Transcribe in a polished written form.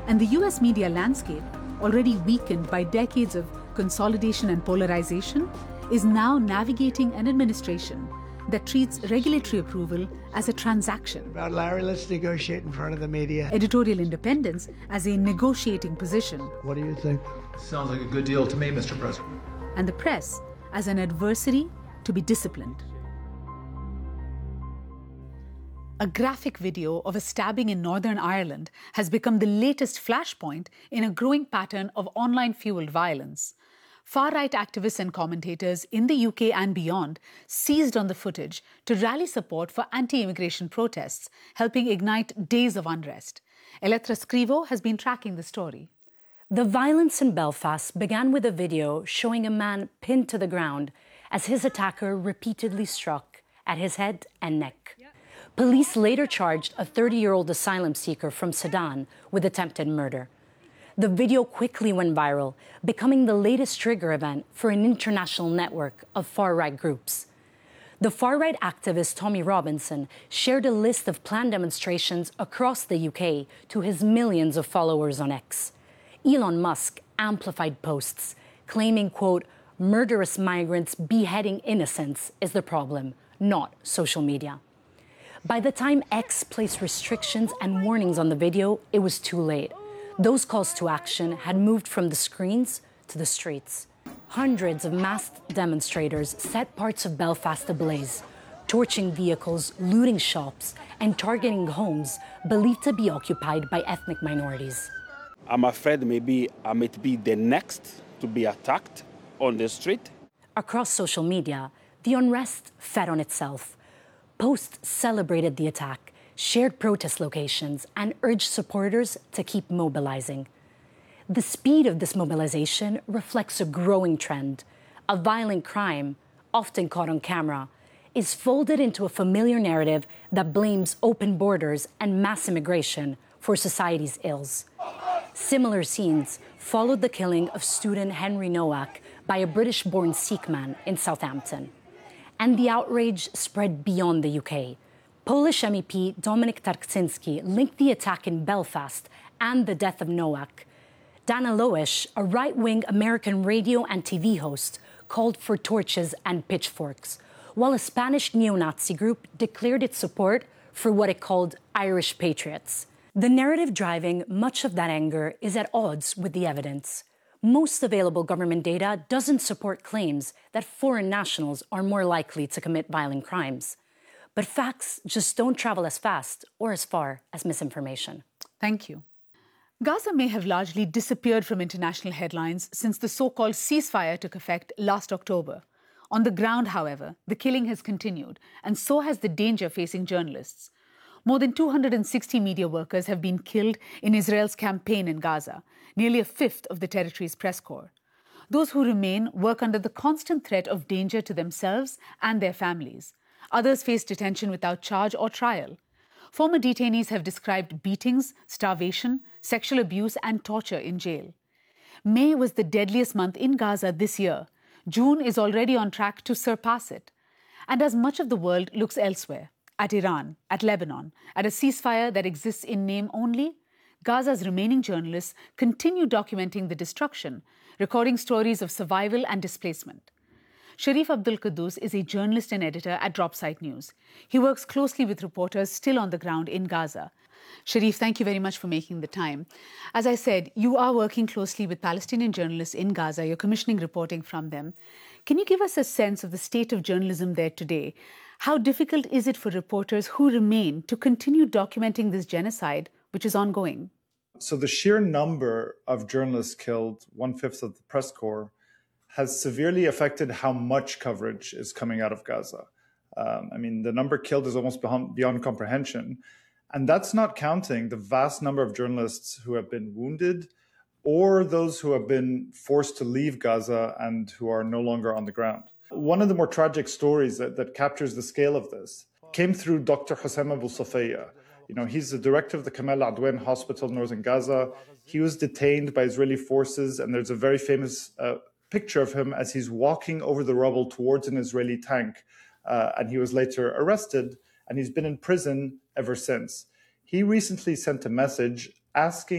And the US media landscape, already weakened by decades of consolidation and polarization, is now navigating an administration that treats regulatory approval as a transaction. Larry, let's negotiate in front of the media. Editorial independence as a negotiating position. What do you think? Sounds like a good deal to me, Mr. President. And the press as an adversary to be disciplined. A graphic video of a stabbing in Northern Ireland has become the latest flashpoint in a growing pattern of online-fueled violence. Far-right activists and commentators in the UK and beyond seized on the footage to rally support for anti-immigration protests, helping ignite days of unrest. Elettra Scrivo has been tracking the story. The violence in Belfast began with a video showing a man pinned to the ground as his attacker repeatedly struck at his head and neck. Police later charged a 30-year-old asylum seeker from Sudan with attempted murder. The video quickly went viral, becoming the latest trigger event for an international network of far-right groups. The far-right activist Tommy Robinson shared a list of planned demonstrations across the UK to his millions of followers on X. Elon Musk amplified posts, claiming, quote, "murderous migrants beheading innocents is the problem, not social media." By the time X placed restrictions and warnings on the video, it was too late. Those calls to action had moved from the screens to the streets. Hundreds of masked demonstrators set parts of Belfast ablaze, torching vehicles, looting shops, and targeting homes believed to be occupied by ethnic minorities. I'm afraid maybe I might be the next to be attacked on the street. Across social media, the unrest fed on itself. Posts celebrated the attack, shared protest locations, and urged supporters to keep mobilizing. The speed of this mobilization reflects a growing trend. A violent crime, often caught on camera, is folded into a familiar narrative that blames open borders and mass immigration for society's ills. Similar scenes followed the killing of student Henry Nowak by a British-born Sikh man in Southampton. And the outrage spread beyond the UK. Polish MEP Dominik Tarczyński linked the attack in Belfast and the death of Nowak. Dana Loesch, a right-wing American radio and TV host, called for torches and pitchforks, while a Spanish neo-Nazi group declared its support for what it called Irish patriots. The narrative driving much of that anger is at odds with the evidence. Most available government data doesn't support claims that foreign nationals are more likely to commit violent crimes. But facts just don't travel as fast or as far as misinformation. Thank you. Gaza may have largely disappeared from international headlines since the so-called ceasefire took effect last October. On the ground, however, the killing has continued, and so has the danger facing journalists. More than 260 media workers have been killed in Israel's campaign in Gaza, nearly a fifth of the territory's press corps. Those who remain work under the constant threat of danger to themselves and their families. Others face detention without charge or trial. Former detainees have described beatings, starvation, sexual abuse, and torture in jail. May was the deadliest month in Gaza this year. June is already on track to surpass it. And as much of the world looks elsewhere, at Iran, at Lebanon, at a ceasefire that exists in name only, Gaza's remaining journalists continue documenting the destruction, recording stories of survival and displacement. Sharif Abdul Quddus is a journalist and editor at Dropsite News. He works closely with reporters still on the ground in Gaza. Sharif, thank you very much for making the time. As I said, you are working closely with Palestinian journalists in Gaza. You're commissioning reporting from them. Can you give us a sense of the state of journalism there today? How difficult is it for reporters who remain to continue documenting this genocide, which is ongoing? So the sheer number of journalists killed, 1/5 of the press corps, has severely affected how much coverage is coming out of Gaza. The number killed is almost beyond comprehension. And that's not counting the vast number of journalists who have been wounded or those who have been forced to leave Gaza and who are no longer on the ground. One of the more tragic stories that captures the scale of this came through Dr. Hussam Abu Safaya. He's the director of the Kamal Adwan Hospital in northern Gaza. He was detained by Israeli forces, and there's a very famous picture of him as he's walking over the rubble towards an Israeli tank. And he was later arrested, and he's been in prison ever since. He recently sent a message asking